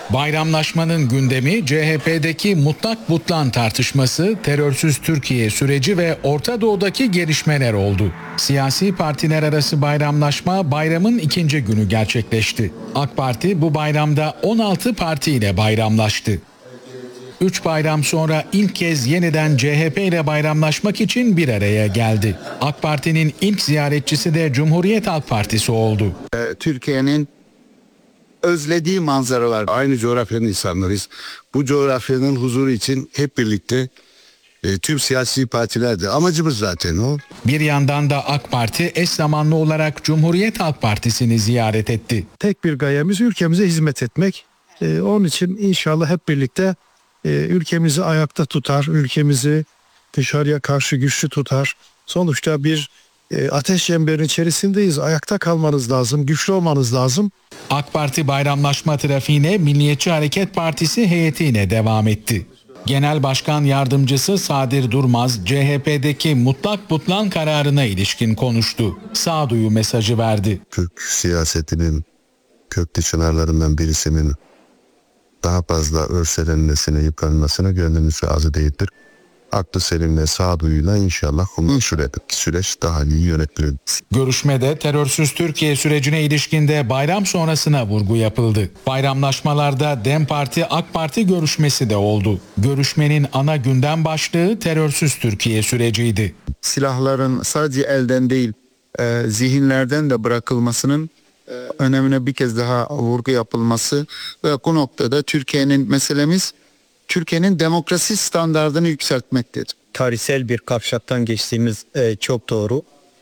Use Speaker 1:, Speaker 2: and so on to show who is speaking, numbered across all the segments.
Speaker 1: Bayramlaşmanın gündemi CHP'deki mutlak butlan tartışması, terörsüz Türkiye süreci ve Orta Doğu'daki gelişmeler oldu. Siyasi partiler arası bayramlaşma bayramın ikinci günü gerçekleşti. AK Parti bu bayramda 16 partiyle bayramlaştı. 3 bayram sonra ilk kez yeniden CHP ile bayramlaşmak için bir araya geldi. AK Parti'nin ilk ziyaretçisi de Cumhuriyet Halk Partisi oldu.
Speaker 2: Türkiye'nin özlediği manzaralar.
Speaker 3: Aynı coğrafyanın insanlarıyız. Bu coğrafyanın huzuru için hep birlikte tüm siyasi partilerde amacımız zaten o.
Speaker 1: Bir yandan da AK Parti eş zamanlı olarak Cumhuriyet Halk Partisi'ni ziyaret etti.
Speaker 4: Tek bir gayemiz ülkemize hizmet etmek. Onun için inşallah hep birlikte ülkemizi ayakta tutar, ülkemizi dışarıya karşı güçlü tutar. Sonuçta bir ateş çemberinin içerisindeyiz. Ayakta kalmanız lazım, güçlü olmanız lazım.
Speaker 1: AK Parti bayramlaşma trafiğine Milliyetçi Hareket Partisi heyetiyle devam etti. Genel Başkan Yardımcısı Sadir Durmaz, CHP'deki mutlak butlan kararına ilişkin konuştu. Sağduyu mesajı verdi.
Speaker 3: Türk siyasetinin köklü çınarlarından birisinin daha fazla örselenmesine, yıpranmasına gönlümüz razı değildir. Aklı selimle, sağduyuyla inşallah uzun süreç daha iyi yönetilir.
Speaker 1: Görüşmede terörsüz Türkiye sürecine ilişkinde bayram sonrasına vurgu yapıldı. Bayramlaşmalarda DEM Parti AK Parti görüşmesi de oldu. Görüşmenin ana gündem başlığı terörsüz Türkiye süreciydi.
Speaker 2: Silahların sadece elden değil zihinlerden de bırakılmasının önemine bir kez daha vurgu yapılması ve bu noktada meselemiz Türkiye'nin demokrasi standardını yükseltmektedir.
Speaker 5: Tarihsel bir kavşaktan geçtiğimiz çok doğru.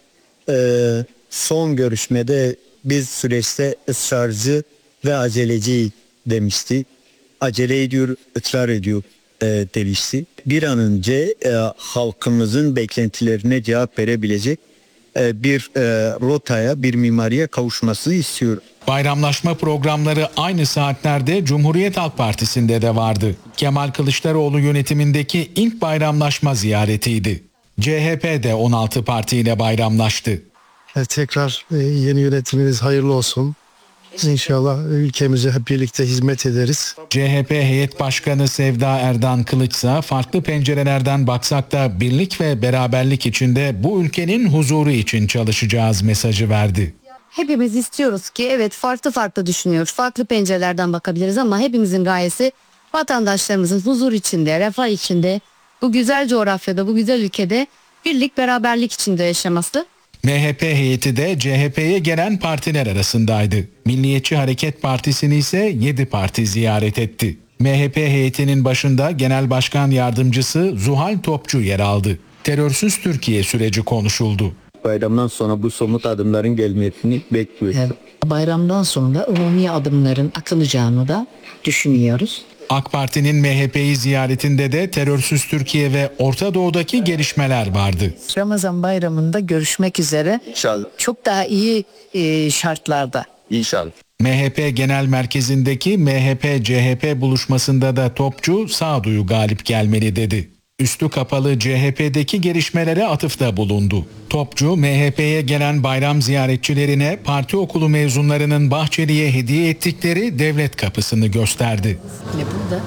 Speaker 5: Son görüşmede biz süreçte ısrarcı ve aceleci demişti. Acele ediyor, ısrar ediyor demişti. Bir an önce halkımızın beklentilerine cevap verebilecek bir rotaya, bir mimariye kavuşmasını istiyor.
Speaker 1: Bayramlaşma programları aynı saatlerde Cumhuriyet Halk Partisi'nde de vardı. Kemal Kılıçdaroğlu yönetimindeki ilk bayramlaşma ziyaretiydi. CHP de 16 partiyle bayramlaştı.
Speaker 4: Tekrar yeni yönetiminiz hayırlı olsun. İnşallah ülkemize hep birlikte hizmet ederiz.
Speaker 1: CHP Heyet Başkanı Sevda Erdan Kılıçsa farklı pencerelerden baksak da birlik ve beraberlik içinde bu ülkenin huzuru için çalışacağız mesajı verdi.
Speaker 6: Hepimiz istiyoruz ki evet farklı düşünüyoruz. Farklı pencerelerden bakabiliriz ama hepimizin gayesi vatandaşlarımızın huzur içinde, refah içinde, bu güzel coğrafyada, bu güzel ülkede birlik, beraberlik içinde yaşaması.
Speaker 1: MHP heyeti de CHP'ye gelen partiler arasındaydı. Milliyetçi Hareket Partisi'ni ise 7 parti ziyaret etti. MHP heyetinin başında Genel Başkan Yardımcısı Zuhal Topçu yer aldı. Terörsüz Türkiye süreci konuşuldu.
Speaker 5: Bayramdan sonra bu somut adımların gelmesini bekliyoruz.
Speaker 6: Bayramdan sonra umumi adımların atılacağını da düşünüyoruz.
Speaker 1: AK Parti'nin MHP'yi ziyaretinde de terörsüz Türkiye ve Orta Doğu'daki gelişmeler vardı.
Speaker 6: Ramazan bayramında görüşmek üzere.
Speaker 5: İnşallah.
Speaker 6: Çok daha iyi şartlarda.
Speaker 5: İnşallah.
Speaker 1: MHP Genel Merkezi'ndeki MHP-CHP buluşmasında da Topçu sağduyu galip gelmeli dedi. Üstü kapalı CHP'deki gelişmelere atıfta bulundu. Topçu, MHP'ye gelen bayram ziyaretçilerine parti okulu mezunlarının Bahçeli'ye hediye ettikleri devlet kapısını gösterdi.
Speaker 6: Burada.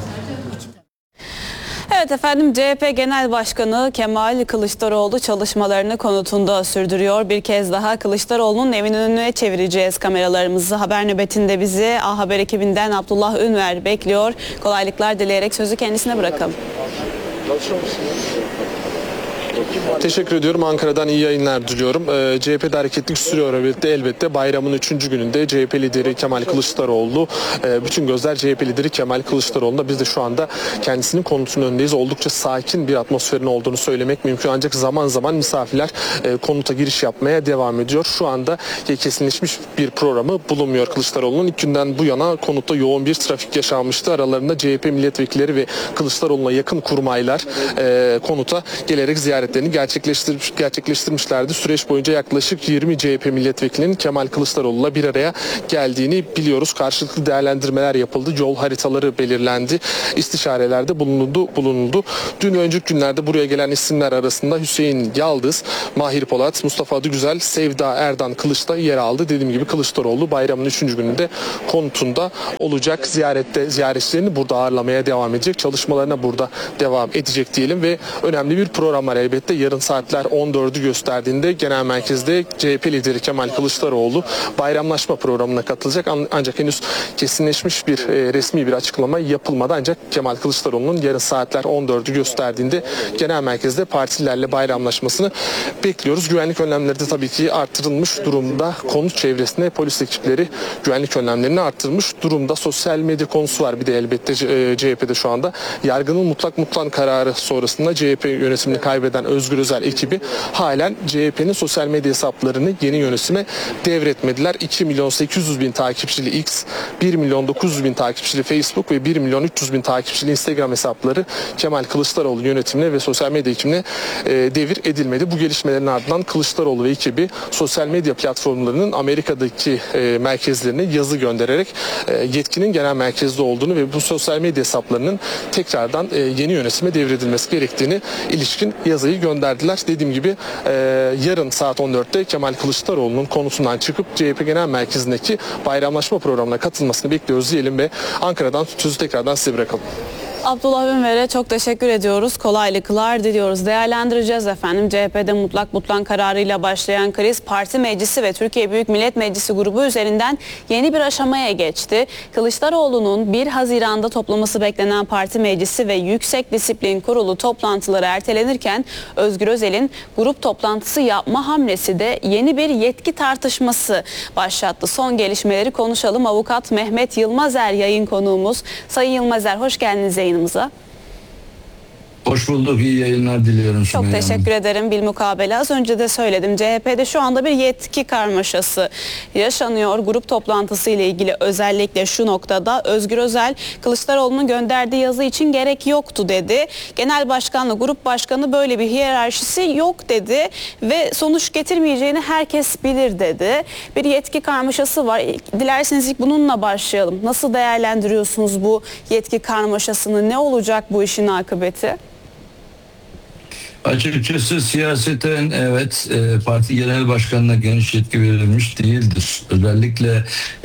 Speaker 7: Evet efendim, CHP Genel Başkanı Kemal Kılıçdaroğlu çalışmalarını konutunda sürdürüyor. Bir kez daha Kılıçdaroğlu'nun evinin önüne çevireceğiz kameralarımızı. Haber nöbetinde bizi A Haber ekibinden Abdullah Ünver bekliyor. Kolaylıklar dileyerek sözü kendisine bırakalım.
Speaker 8: Teşekkür ediyorum. Ankara'dan iyi yayınlar diliyorum. CHP'de hareketlilik sürüyor elbette. Bayramın 3. gününde CHP lideri Kemal Kılıçdaroğlu, bütün gözler CHP lideri Kemal Kılıçdaroğlu'nda. Biz de şu anda kendisinin konutunun önündeyiz. Oldukça sakin bir atmosferin olduğunu söylemek mümkün. Ancak zaman zaman misafirler konuta giriş yapmaya devam ediyor. Şu anda kesinleşmiş bir programı bulunmuyor Kılıçdaroğlu'nun. İlk günden bu yana konutta yoğun bir trafik yaşanmıştı. Aralarında CHP milletvekilleri ve Kılıçdaroğlu'na yakın kurmaylar konuta gelerek ziyaret ziyaretlerini gerçekleştirmişlerdi. Süreç boyunca yaklaşık 20 CHP milletvekilinin Kemal Kılıçdaroğlu'la bir araya geldiğini biliyoruz. Karşılıklı değerlendirmeler yapıldı. Yol haritaları belirlendi. İstişarelerde bulunuldu. Dün ve önceki günlerde buraya gelen isimler arasında Hüseyin Yaldız, Mahir Polat, Mustafa Adıgüzel, Sevda Erdan Kılıç da yer aldı. Dediğim gibi Kılıçdaroğlu bayramın 3. gününde konutunda olacak. Ziyaretçilerini burada ağırlamaya devam edecek. Çalışmalarına burada devam edecek diyelim ve önemli bir program var elbette. Yarın saatler 14'ü gösterdiğinde genel merkezde CHP lideri Kemal Kılıçdaroğlu bayramlaşma programına katılacak. Ancak henüz kesinleşmiş bir resmi bir açıklama yapılmadı. Ancak Kemal Kılıçdaroğlu'nun yarın saatler 14'ü gösterdiğinde genel merkezde partilerle bayramlaşmasını bekliyoruz. Güvenlik önlemleri de tabii ki artırılmış durumda. Konut çevresinde polis ekipleri güvenlik önlemlerini arttırmış durumda. Sosyal medya konusu var bir de elbette CHP'de şu anda. Yargının mutlak kararı sonrasında CHP yönetimini kaybeden Özgür Özel ekibi halen CHP'nin sosyal medya hesaplarını yeni yönetime devretmediler. 2.800.000 takipçili X, 1.900.000 takipçili Facebook ve 1.300.000 takipçili Instagram hesapları Kemal Kılıçdaroğlu yönetimine ve sosyal medya ekibine devir edilmedi. Bu gelişmelerin ardından Kılıçdaroğlu ve ekibi sosyal medya platformlarının Amerika'daki merkezlerine yazı göndererek yetkinin genel merkezde olduğunu ve bu sosyal medya hesaplarının tekrardan yeni yönetime devredilmesi gerektiğini ilişkin yazıyı gönderdiler. Dediğim gibi yarın saat 14'te Kemal Kılıçdaroğlu'nun konutundan çıkıp CHP Genel Merkezi'ndeki bayramlaşma programına katılmasını bekliyoruz diyelim ve Ankara'dan sözü tekrardan size bırakalım.
Speaker 7: Abdullah Ünver'e çok teşekkür ediyoruz. Kolaylıklar diliyoruz. Değerlendireceğiz efendim. CHP'de mutlak kararıyla başlayan kriz parti meclisi ve Türkiye Büyük Millet Meclisi grubu üzerinden yeni bir aşamaya geçti. Kılıçdaroğlu'nun 1 Haziran'da toplaması beklenen parti meclisi ve Yüksek Disiplin Kurulu toplantıları ertelenirken Özgür Özel'in grup toplantısı yapma hamlesi de yeni bir yetki tartışması başlattı. Son gelişmeleri konuşalım. Avukat Mehmet Yılmazer yayın konuğumuz. Sayın Yılmazer hoş geldiniz yayınımıza.
Speaker 9: Hoş bulduk. İyi yayınlar diliyorum.
Speaker 7: Çok teşekkür ederim. Bilmukabele az önce de söyledim. CHP'de şu anda bir yetki karmaşası yaşanıyor. Grup toplantısı ile ilgili özellikle şu noktada Özgür Özel Kılıçdaroğlu'nun gönderdiği yazı için gerek yoktu dedi. Genel başkanla grup başkanı böyle bir hiyerarşisi yok dedi ve sonuç getirmeyeceğini herkes bilir dedi. Bir yetki karmaşası var. Dilerseniz ilk bununla başlayalım. Nasıl değerlendiriyorsunuz bu yetki karmaşasını? Ne olacak bu işin akıbeti?
Speaker 9: Açıkçası siyaseten evet parti genel başkanına geniş yetki verilmiş değildir. Özellikle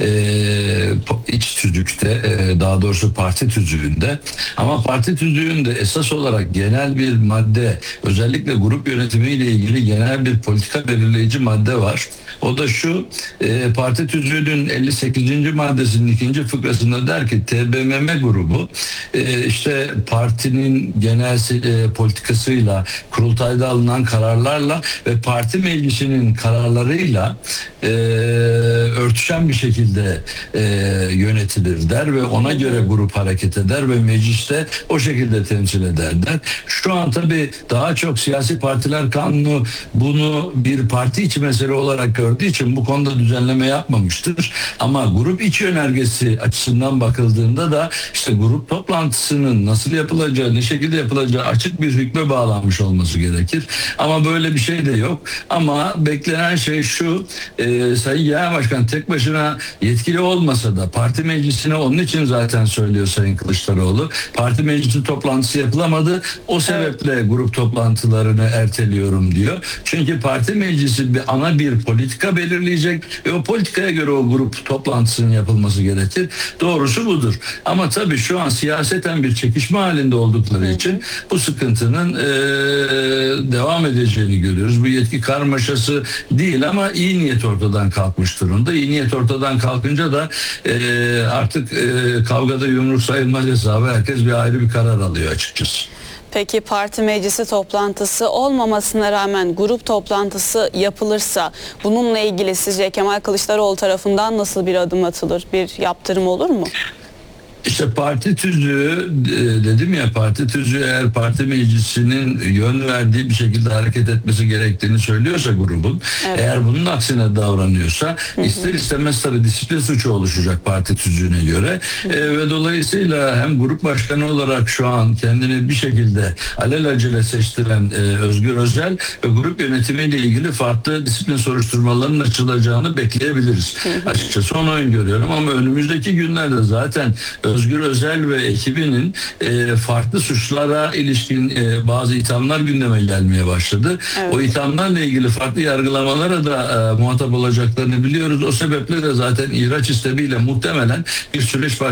Speaker 9: iç tüzükte daha doğrusu parti tüzüğünde ama parti tüzüğünde esas olarak genel bir madde özellikle grup yönetimiyle ilgili genel bir politika belirleyici madde var. O da şu parti tüzüğünün 58. maddesinin 2. fıkrasında der ki TBMM grubu işte partinin genel politikasıyla kurultayda alınan kararlarla ve parti meclisinin kararlarıyla örtüşen bir şekilde yönetilir der ve ona göre grup hareket eder ve mecliste o şekilde temsil eder der. Şu an tabii daha çok siyasi partiler kanunu bunu bir parti içi mesele olarak gördüğü için bu konuda düzenleme yapmamıştır. Ama grup içi yönergesi açısından bakıldığında da işte grup toplantısının nasıl yapılacağı, ne şekilde yapılacağı açık bir hükme bağlanmış olması gerekir. Ama böyle bir şey de yok. Ama beklenen şey şu, Sayın Genel Başkan tek başına yetkili olmasa da parti meclisine onun için zaten söylüyor Sayın Kılıçdaroğlu. Parti meclisi toplantısı yapılamadı. O sebeple grup toplantılarını erteliyorum diyor. Çünkü parti meclisi ana bir politika belirleyecek ve o politikaya göre o grup toplantısının yapılması gerekir. Doğrusu budur. Ama tabii şu an siyaseten bir çekişme halinde oldukları için bu sıkıntının devam edeceğini görüyoruz. Bu yetki karmaşası değil ama iyi niyet ortadan kalkmış durumda. İyi niyet ortadan kalkınca da artık kavgada yumruk sayılmaz hesabı herkes bir ayrı bir karar alıyor açıkçası.
Speaker 7: Peki parti meclisi toplantısı olmamasına rağmen grup toplantısı yapılırsa bununla ilgili sizce Kemal Kılıçdaroğlu tarafından nasıl bir adım atılır? Bir yaptırım olur mu?
Speaker 9: İşte parti tüzüğü dedim ya, parti tüzüğü eğer parti meclisinin yön verdiği bir şekilde hareket etmesi gerektiğini söylüyorsa grubun, eğer bunun aksine davranıyorsa ister istemez tabii disiplin suçu oluşacak parti tüzüğüne göre ve dolayısıyla hem grup başkanı olarak şu an kendini bir şekilde alelacele seçtiren Özgür Özel ve grup yönetimiyle ilgili farklı disiplin soruşturmalarının açılacağını bekleyebiliriz. Açıkçası onu öngörüyorum ama önümüzdeki günlerde zaten Özgür Özel ve ekibinin farklı suçlara ilişkin bazı ithamlar gündeme gelmeye başladı. O ithamlarla ilgili farklı yargılamalara da muhatap olacaklarını biliyoruz. O sebeple de zaten ihraç istemiyle muhtemelen bir süreç